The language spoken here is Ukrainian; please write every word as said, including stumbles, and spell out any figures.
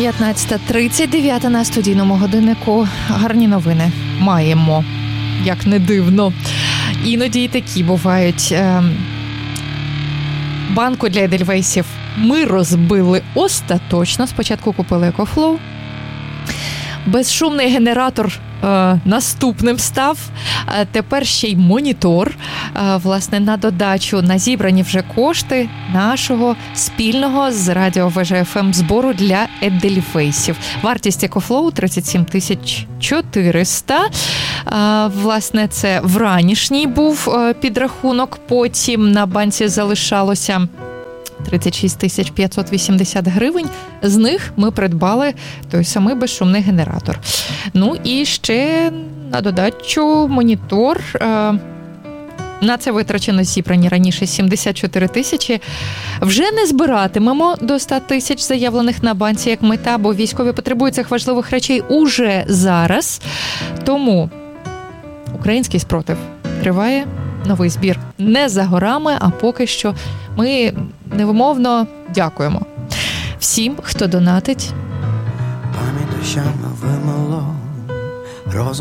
п'ятнадцята тридцять, дев'ята на студійному годиннику. Гарні новини маємо, як не дивно. Іноді і такі бувають. Банку для Едельвейсів ми розбили остаточно. Спочатку купили EcoFlow. Безшумний генератор е, наступним став. Е, тепер ще й монітор. Е, власне, на додачу на зібрані вже кошти нашого спільного з радіо ВЖ еф ем збору для Едельвейсів. Вартість EcoFlow тридцять сім тисяч чотириста. Е, власне, це вранішній був е, підрахунок. Потім на банці залишалося тридцять шість тисяч п'ятсот вісімдесят гривень. З них ми придбали той самий безшумний генератор. Ну і ще на додачу монітор. На це витрачено зібрані раніше сімдесят чотири тисячі. Вже не збиратимемо до ста тисяч заявлених на банці як мета, бо військові потребують цих важливих речей уже зараз. Тому український спротив триває. Новий збір не за горами, а поки що ми невимовно дякуємо всім, хто донатить. Пам'ять дощами вимило, розум